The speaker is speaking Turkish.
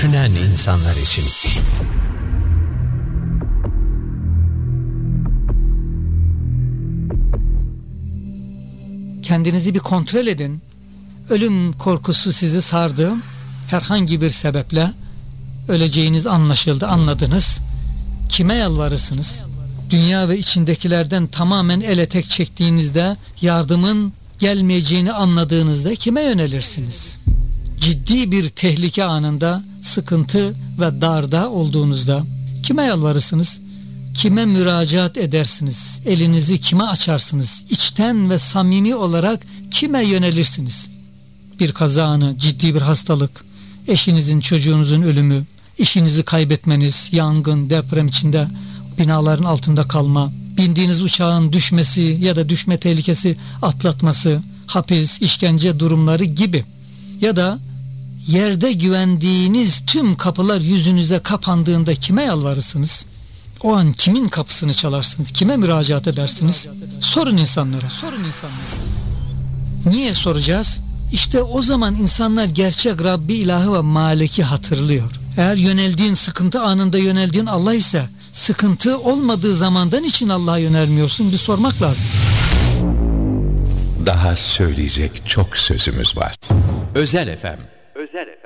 düşünen insanlar için. Kendinizi bir kontrol edin. Ölüm korkusu sizi sardı. Herhangi bir sebeple öleceğiniz anlaşıldı, anladınız. Kime yalvarırsınız? Dünya ve içindekilerden tamamen ele tek çektiğinizde, yardımın gelmeyeceğini anladığınızda kime yönelirsiniz? Ciddi bir tehlike anında, sıkıntı ve darda olduğunuzda kime yalvarırsınız? Kime müracaat edersiniz? Elinizi kime açarsınız? İçten ve samimi olarak kime yönelirsiniz? Bir kaza anı, ciddi bir hastalık, eşinizin, çocuğunuzun ölümü, işinizi kaybetmeniz, yangın, deprem içinde binaların altında kalma, bindiğiniz uçağın düşmesi ya da düşme tehlikesi atlatması, hapis, işkence durumları gibi. Ya da yerde güvendiğiniz tüm kapılar yüzünüze kapandığında kime yalvarırsınız? O an kimin kapısını çalarsınız? Kime müracaat edersiniz? Sorun insanlara. Niye soracağız? İşte o zaman insanlar gerçek Rabbi, ilahı ve Malik'i hatırlıyor. Eğer yöneldiğin, sıkıntı anında yöneldiğin Allah ise, sıkıntı olmadığı zamandan için Allah'a yönelmiyorsun? Bir sormak lazım. Daha söyleyecek çok sözümüz var. Özel FM.